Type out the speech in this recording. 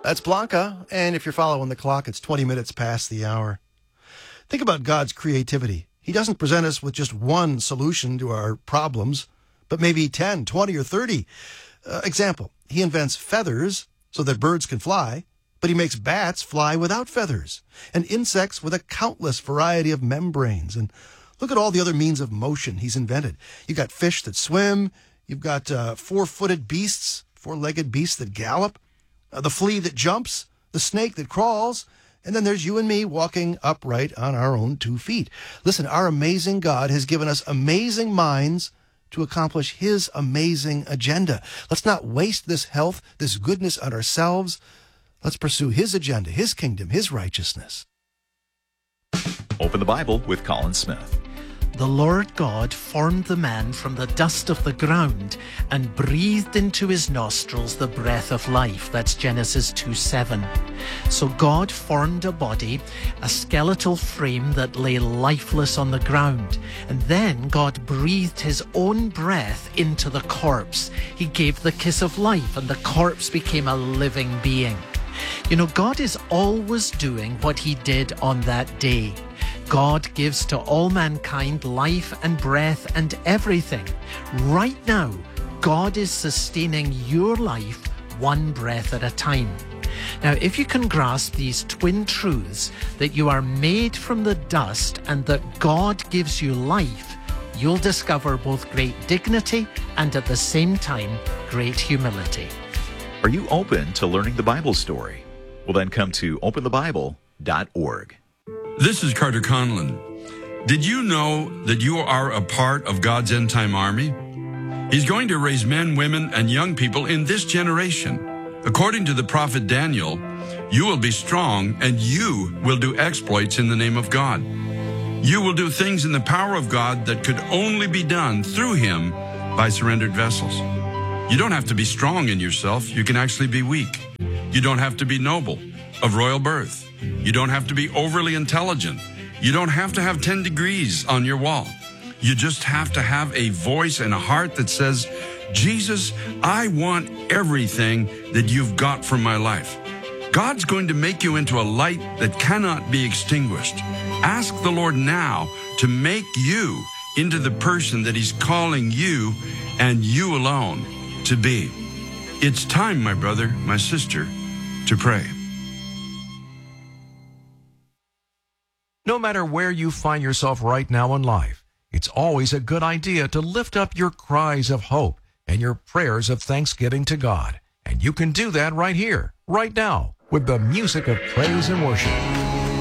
That's Blanca, and if you're following the clock, it's 20 minutes past the hour. Think about God's creativity. He doesn't present us with just one solution to our problems, but maybe 10, 20, or 30. Example, he invents feathers so that birds can fly, but he makes bats fly without feathers, and insects with a countless variety of membranes. And look at all the other means of motion he's invented. You've got fish that swim, you've got four-legged beasts that gallop, the flea that jumps, the snake that crawls, and then there's you and me walking upright on our own 2 feet. Listen, our amazing God has given us amazing minds to accomplish his amazing agenda. Let's not waste this health, this goodness on ourselves. Let's pursue his agenda, his kingdom, his righteousness. Open the Bible with Colin Smith. The Lord God formed the man from the dust of the ground and breathed into his nostrils the breath of life. That's Genesis 2:7. So God formed a body, a skeletal frame that lay lifeless on the ground. And then God breathed his own breath into the corpse. He gave the kiss of life, and the corpse became a living being. You know, God is always doing what he did on that day. God gives to all mankind life and breath and everything. Right now, God is sustaining your life one breath at a time. Now, if you can grasp these twin truths, that you are made from the dust and that God gives you life, you'll discover both great dignity and at the same time, great humility. Are you open to learning the Bible story? Well, then come to openthebible.org. This is Carter Conlon. Did you know that you are a part of God's end-time army? He's going to raise men, women, and young people in this generation. According to the prophet Daniel, you will be strong and you will do exploits in the name of God. You will do things in the power of God that could only be done through him by surrendered vessels. You don't have to be strong in yourself. You can actually be weak. You don't have to be noble, of royal birth. You don't have to be overly intelligent. You don't have to have 10 degrees on your wall. You just have to have a voice and a heart that says, Jesus, I want everything that you've got for my life. God's going to make you into a light that cannot be extinguished. Ask the Lord now to make you into the person that he's calling you and you alone to be. It's time, my brother, my sister, to pray. No matter where you find yourself right now in life, it's always a good idea to lift up your cries of hope and your prayers of thanksgiving to God. And you can do that right here, right now, with the music of praise and worship.